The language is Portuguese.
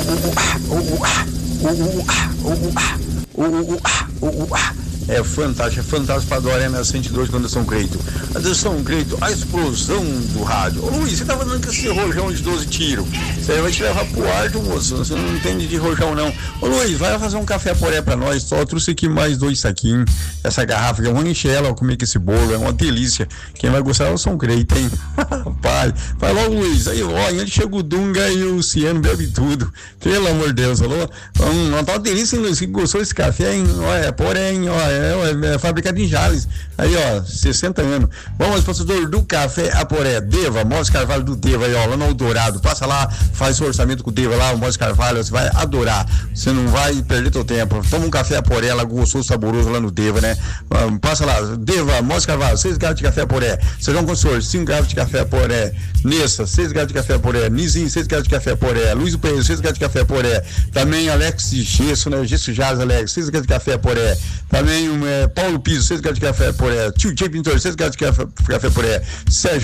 É fantástico para adorar na 102 quando São Creito. Atenção, Creito, a explosão do rádio. Ô Luiz, você tá fazendo com esse rojão de 12 tiros. Isso aí vai te levar pro ar, moço. Você não entende de rojão, não. Ô Luiz, vai fazer um café poré pra nós. Só trouxe aqui mais 2 saquinhos. Essa garrafa que eu vou encher ela, comer com esse bolo. É uma delícia. Quem vai gostar é o São Creito, hein? Pai, vai logo, Luiz. Aí, ó, onde chega o Dunga e o Ciano bebe tudo. Pelo amor de Deus, falou? Tá uma delícia, hein, Luiz? Que gostou desse café, hein? Ó, é poré, hein? Ó, é fabricado em Jales. Aí, ó, 60 anos. Vamos, professor do Café Aporé, Deva, Mós Carvalho do Deva, aí, ó, lá no Eldorado. Passa lá, faz seu orçamento com o Deva lá, o Mós Carvalho, você vai adorar. Você não vai perder teu tempo. Toma um café Aporé, lá, gostoso, saboroso lá no Deva, né? Passa lá, Deva, Mós Carvalho, 6 garrafas de café Aporé. Sejam Consultor, 5 garrafas de café Aporé. Nessa, 6 garrafas de café Aporé. Nizinho, 6 garrafas de café Aporé. Luiz Pereira, 6 garrafas de café Aporé. Também Alex de Gesso, né? Gesso Jazz, Alex, 6 garrafas de café Aporé. Também Paulo Piso, 6 garrafas de café Aporé. Tio Jay Pintor, 6 garrafas de café Aporé. Sérgio